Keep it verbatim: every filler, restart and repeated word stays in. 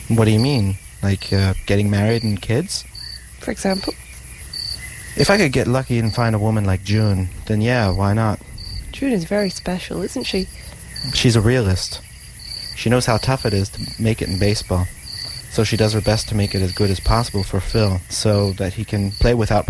What do you mean? Like uh, getting married and kids? For example? If I could get lucky and find a woman like June, then yeah, why not? June is very special, isn't she? She's a realist. She knows how tough it is to make it in baseball. So she does her best to make it as good as possible for Phil, so that he can play without